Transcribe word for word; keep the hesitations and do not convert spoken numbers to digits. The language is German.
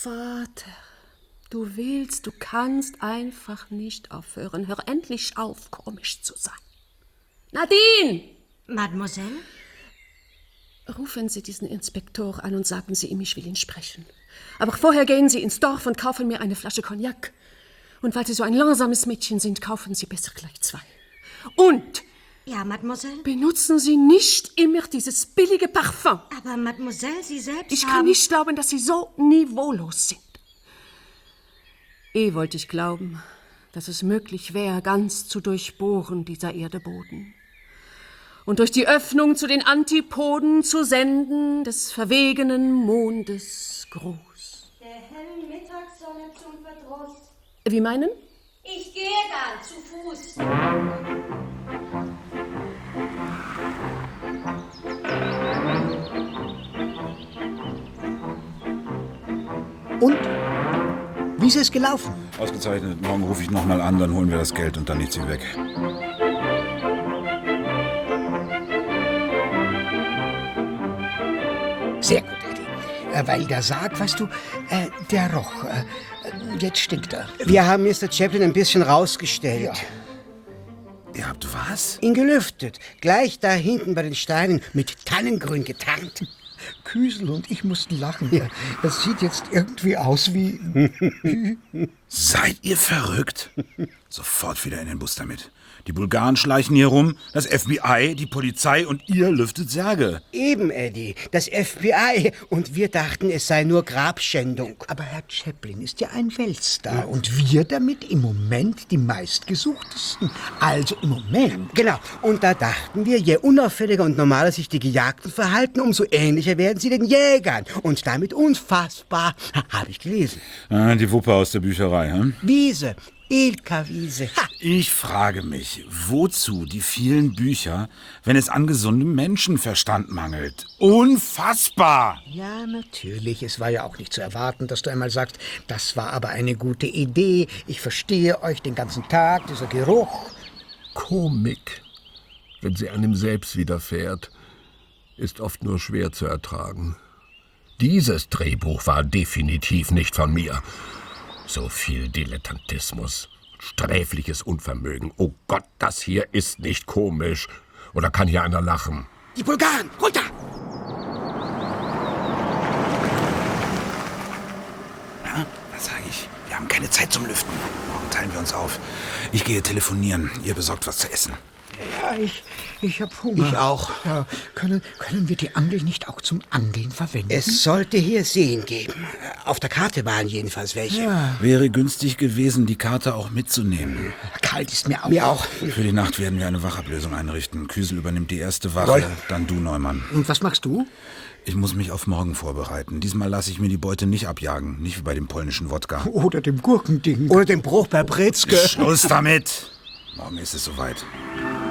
Vater, du willst, du kannst einfach nicht aufhören. Hör endlich auf, komisch zu sein. Nadine! Mademoiselle? Rufen Sie diesen Inspektor an und sagen Sie ihm, ich will ihn sprechen. Aber vorher gehen Sie ins Dorf und kaufen mir eine Flasche Cognac. Und weil Sie so ein langsames Mädchen sind, kaufen Sie besser gleich zwei. Und Ja, Mademoiselle? benutzen Sie nicht immer dieses billige Parfum. Aber Mademoiselle, Sie selbst Ich haben... kann nicht glauben, dass Sie so niveaulos sind. Eh wollte ich glauben, dass es möglich wäre, ganz zu durchbohren, dieser Erdeboden. Und durch die Öffnung zu den Antipoden zu senden des verwegenen Mondes Gruß. Der hellen Mittagssonne zum Verdruss. Wie meinen? Ich gehe dann zu Fuß. Und? Wie ist es gelaufen? Ausgezeichnet. Morgen rufe ich nochmal an, dann holen wir das Geld und dann ist sie weg. Sehr gut, Eddie. Äh, weil der Sarg, weißt du, äh, der roch. Äh, jetzt stinkt er. Wir haben Mister Chaplin ein bisschen rausgestellt. Ja. Ihr habt was? Ihn gelüftet. Gleich da hinten bei den Steinen mit Tannengrün getarnt. Küsel und ich mussten lachen. Ja, das sieht jetzt irgendwie aus wie... Seid ihr verrückt? Sofort wieder in den Bus damit. Die Bulgaren schleichen hier rum, das F B I, die Polizei und ihr lüftet Särge. Eben, Eddie. Das F B I. Und wir dachten, es sei nur Grabschändung. Aber Herr Chaplin ist ja ein Weltstar und wir damit im Moment die meistgesuchtesten. Also im Moment. Genau. Und da dachten wir, je unauffälliger und normaler sich die Gejagten verhalten, umso ähnlicher werden sie den Jägern. Und damit unfassbar, habe ich gelesen. Ah, die Wuppe aus der Bücherei, hm? Wiese. Ilka-Wiese. Ha! Ich frage mich, wozu die vielen Bücher, wenn es an gesundem Menschenverstand mangelt? Unfassbar! Ja, natürlich. Es war ja auch nicht zu erwarten, dass du einmal sagst, das war aber eine gute Idee. Ich verstehe euch den ganzen Tag, dieser Geruch. Komik, wenn sie einem selbst widerfährt, ist oft nur schwer zu ertragen. Dieses Drehbuch war definitiv nicht von mir. So viel Dilettantismus, sträfliches Unvermögen. Oh Gott, das hier ist nicht komisch. Oder kann hier einer lachen? Die Bulgaren, runter! Ja, was sage ich? Wir haben keine Zeit zum Lüften. Morgen teilen wir uns auf. Ich gehe telefonieren. Ihr besorgt was zu essen. Ja, ich, ich hab Hunger. Ich auch. Ja, können, können wir die Angel nicht auch zum Angeln verwenden? Es sollte hier Seen geben. Auf der Karte waren jedenfalls welche. Ja. Wäre günstig gewesen, die Karte auch mitzunehmen. Kalt ist mir auch. Mir auch. Für die Nacht werden wir eine Wachablösung einrichten. Küsel übernimmt die erste Wache, Toll. dann du, Neumann. Und was machst du? Ich muss mich auf morgen vorbereiten. Diesmal lasse ich mir die Beute nicht abjagen. Nicht wie bei dem polnischen Wodka. Oder dem Gurkending. Oder den Bruch bei Bretzke. Schluss damit! Morgen ist es soweit.